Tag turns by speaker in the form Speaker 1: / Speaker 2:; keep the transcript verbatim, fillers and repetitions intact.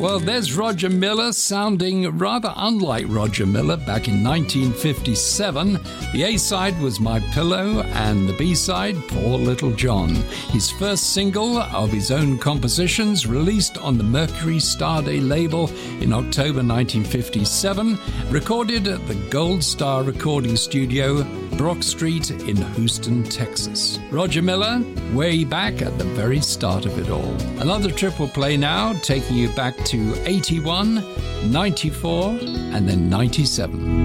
Speaker 1: Well, there's Roger Miller, sounding rather unlike Roger Miller back in nineteen fifty-seven. The A-side was My Pillow and the B-side, Poor Little John. His first single of his own compositions, released on the Mercury Starday label in October nineteen fifty-seven, recorded at the Gold Star Recording Studio, Brock Street in Houston, Texas. Roger Miller, way back at the very start of it all. Another triple play now, taking you back to eighty-one, ninety-four, and then ninety-seven.